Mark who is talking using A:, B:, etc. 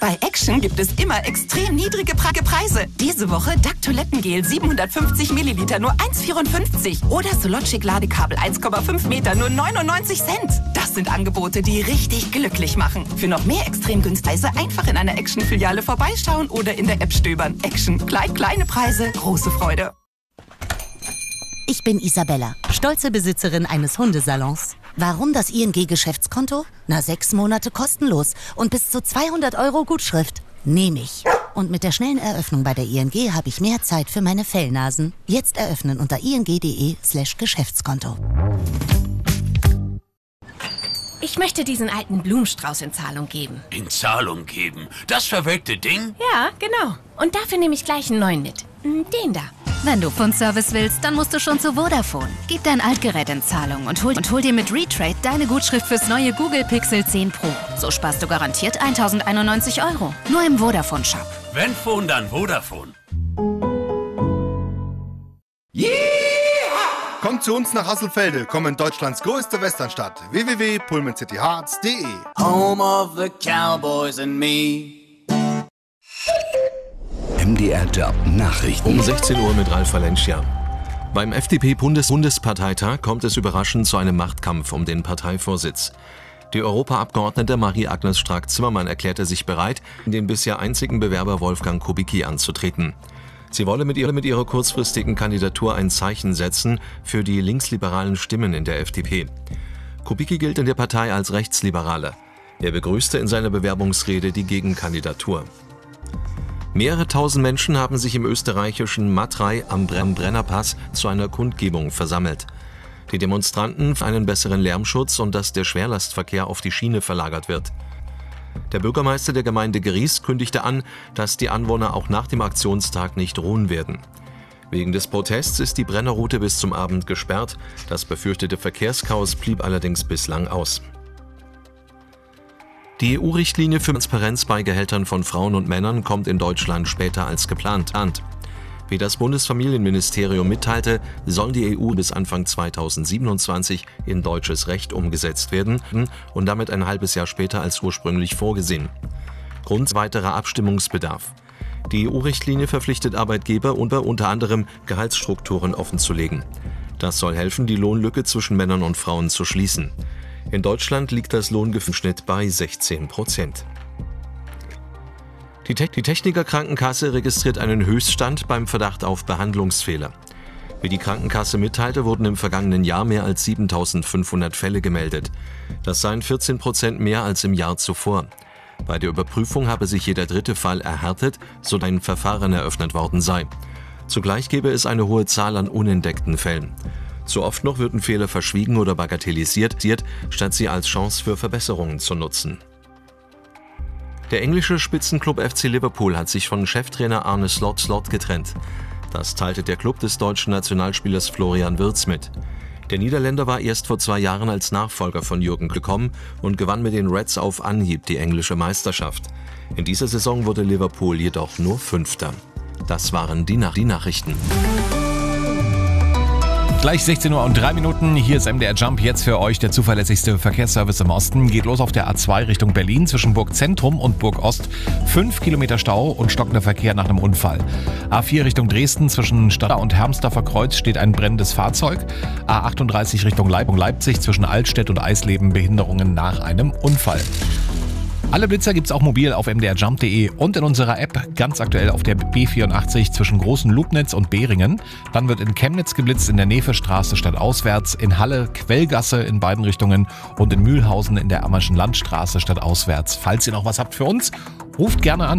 A: Bei Action gibt es immer extrem niedrige Preise. Diese Woche DAC Toilettengel 750 Milliliter nur 1,54 oder Sologic Ladekabel 1,5 Meter nur 99 Cent. Das sind Angebote, die richtig glücklich machen. Für noch mehr extrem Günstpreise einfach in einer Action-Filiale vorbeischauen oder in der App stöbern. Action. Kleine Preise, große Freude.
B: Ich bin Isabella, stolze Besitzerin eines Hundesalons. Warum das ING-Geschäftskonto? 6 Monate kostenlos und bis zu 200 € Gutschrift. Nehme ich. Und mit der schnellen Eröffnung bei der ING habe ich mehr Zeit für meine Fellnasen. Jetzt eröffnen unter ing.de/Geschäftskonto.
C: Ich möchte diesen alten Blumenstrauß in Zahlung geben.
D: In Zahlung geben? Das verwelkte Ding?
C: Ja, genau. Und dafür nehme ich gleich einen neuen mit. Den da.
E: Wenn du Fundservice willst, dann musst du schon zu Vodafone. Gib dein Altgerät in Zahlung und hol dir mit Retrade deine Gutschrift fürs neue Google Pixel 10 Pro. So sparst du garantiert 1.091 €. Nur im Vodafone-Shop.
D: Wenn Phone, dann Vodafone.
F: Yeah! Kommt zu uns nach Hasselfelde, komm in Deutschlands größte Westernstadt. www.pullmancityhearts.de.
G: Home of the Cowboys and me.
H: MDR Job Nachrichten.
I: Um 16 Uhr mit Ralf Valencia. Beim FDP-Bundesparteitag kommt es überraschend zu einem Machtkampf um den Parteivorsitz. Die Europaabgeordnete Marie-Agnes Strack-Zimmermann erklärte sich bereit, den bisher einzigen Bewerber Wolfgang Kubicki anzutreten. Sie wolle mit ihrer kurzfristigen Kandidatur ein Zeichen setzen für die linksliberalen Stimmen in der FDP. Kubicki gilt in der Partei als Rechtsliberaler. Er begrüßte in seiner Bewerbungsrede die Gegenkandidatur. Mehrere tausend Menschen haben sich im österreichischen Matrei am Brennerpass zu einer Kundgebung versammelt. Die Demonstranten für einen besseren Lärmschutz und dass der Schwerlastverkehr auf die Schiene verlagert wird. Der Bürgermeister der Gemeinde Gries kündigte an, dass die Anwohner auch nach dem Aktionstag nicht ruhen werden. Wegen des Protests ist die Brennerroute bis zum Abend gesperrt. Das befürchtete Verkehrschaos blieb allerdings bislang aus. Die EU-Richtlinie für Transparenz bei Gehältern von Frauen und Männern kommt in Deutschland später als geplant an. Wie das Bundesfamilienministerium mitteilte, soll die EU bis Anfang 2027 in deutsches Recht umgesetzt werden und damit ein halbes Jahr später als ursprünglich vorgesehen. Grund weiterer Abstimmungsbedarf. Die EU-Richtlinie verpflichtet Arbeitgeber unter anderem Gehaltsstrukturen offenzulegen. Das soll helfen, die Lohnlücke zwischen Männern und Frauen zu schließen. In Deutschland liegt das Lohnschnitt bei 16%. Die Techniker Krankenkasse registriert einen Höchststand beim Verdacht auf Behandlungsfehler. Wie die Krankenkasse mitteilte, wurden im vergangenen Jahr mehr als 7.500 Fälle gemeldet. Das seien 14% mehr als im Jahr zuvor. Bei der Überprüfung habe sich jeder dritte Fall erhärtet, so ein Verfahren eröffnet worden sei. Zugleich gebe es eine hohe Zahl an unentdeckten Fällen. Zu oft noch würden Fehler verschwiegen oder bagatellisiert, statt sie als Chance für Verbesserungen zu nutzen. Der englische Spitzenclub FC Liverpool hat sich von Cheftrainer Arne Slot getrennt. Das teilte der Club des deutschen Nationalspielers Florian Wirtz mit. Der Niederländer war erst vor 2 Jahren als Nachfolger von Jürgen gekommen und gewann mit den Reds auf Anhieb die englische Meisterschaft. In dieser Saison wurde Liverpool jedoch nur Fünfter. Das waren die Nachrichten.
J: Gleich 16:03 Uhr, hier ist MDR Jump, jetzt für euch der zuverlässigste Verkehrsservice im Osten. Geht los auf der A2 Richtung Berlin zwischen Burg Zentrum und Burg Ost. 5 Kilometer Stau und stockender Verkehr nach einem Unfall. A4 Richtung Dresden zwischen Stadter und Hermsdorfer Kreuz steht ein brennendes Fahrzeug. A38 Richtung Leipzig zwischen Altstedt und Eisleben Behinderungen nach einem Unfall. Alle Blitzer gibt's auch mobil auf mdrjump.de und in unserer App, ganz aktuell auf der B84 zwischen Großen Lubnitz und Behringen. Dann wird in Chemnitz geblitzt in der Nevestraße stadtauswärts, in Halle Quellgasse in beiden Richtungen und in Mühlhausen in der Ammerschen Landstraße stadtauswärts. Falls ihr noch was habt für uns, ruft gerne an.